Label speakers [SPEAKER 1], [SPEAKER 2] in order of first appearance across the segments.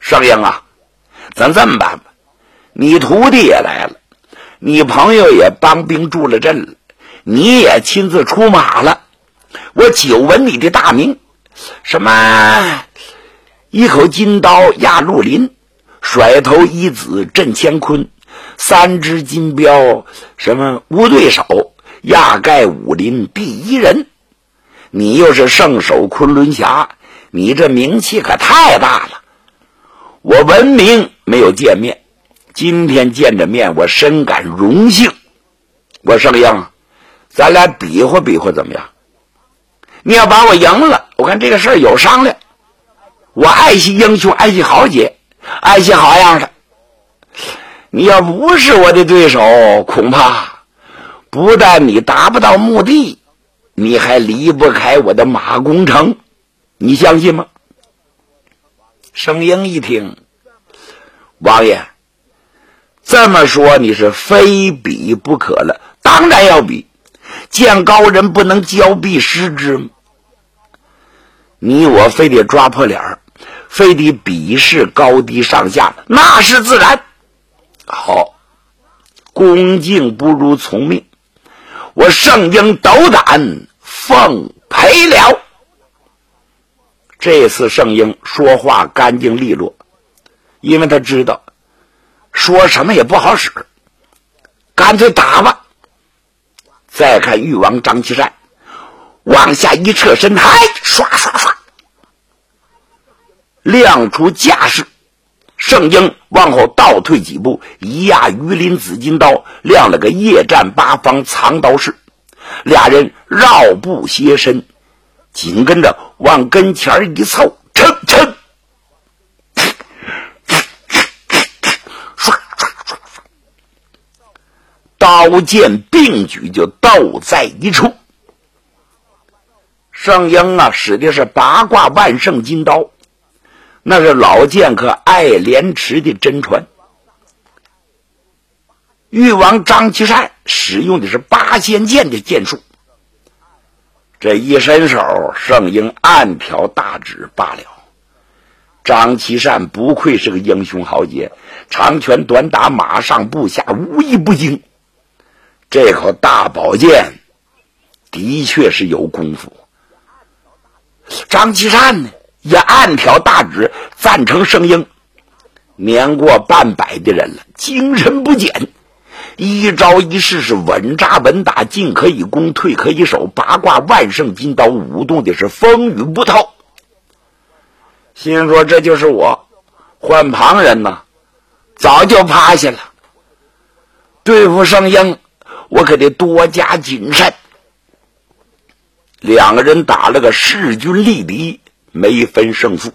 [SPEAKER 1] 圣英啊，咱这么办吧，你徒弟也来了，你朋友也帮兵助了阵了，你也亲自出马了，我久闻你的大名，什么一口金刀压绿林，甩头一子震乾坤，三只金镖什么无对手，压盖武林第一人。你又是圣手昆仑侠，你这名气可太大了。我闻名没有见面，今天见着面，我深感荣幸。我圣英，咱俩比划比划怎么样？你要把我赢了，我看这个事儿有商量。我爱惜英雄，爱惜豪杰，爱惜好样的。你要不是我的对手，恐怕不但你达不到目的，你还离不开我的马弓城，你相信吗？圣英一听，王爷这么说，你是非比不可了。当然要比，见高人不能交臂失之，你我非得抓破脸儿，非得比试高低上下，那是自然。好，恭敬不如从命，我圣英斗胆奉陪了。这次圣英说话干净利落，因为他知道说什么也不好使，干脆打吧。再看誉王张其善往下一侧身，刷刷刷亮出架势，圣英往后倒退几步，一压鱼鳞紫金刀，亮了个夜战八方藏刀式。俩人绕步斜身，紧跟着往跟前一凑，抻抻，刷刷刷刷，刀剑并举，就斗在一处。圣英啊，使的是八卦万圣金刀，那是老剑客爱莲池的真传。誉王张其善使用的是八仙剑的剑术，这一伸手，圣英暗挑大指罢了。张其善不愧是个英雄豪杰，长拳短打，马上步下，无一不精。这口大宝剑的确是有功夫。张其善呢，也暗挑大指赞成圣英。年过半百的人了，精神不减，一招一式是稳扎稳打，进可以攻，退可以守，八卦万圣金刀舞动的是风雨不透。心说这就是我，换旁人呢早就趴下了。对付圣英，我可得多加谨慎。两个人打了个势均力敌，没分胜负。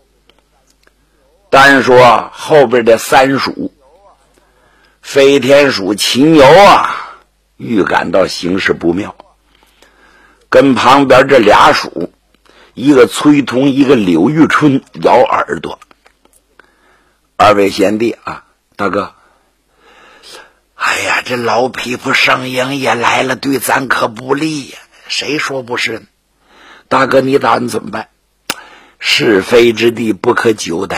[SPEAKER 1] 单说后边的三蜀，飞天蜀秦牛啊，预感到形势不妙，跟旁边这俩蜀，一个崔通，一个柳玉春咬耳朵。二位贤弟啊，大哥，哎呀，这老匹夫圣英也来了，对咱可不利呀，谁说不是呢？大哥，你打算怎么办？是非之地不可久待。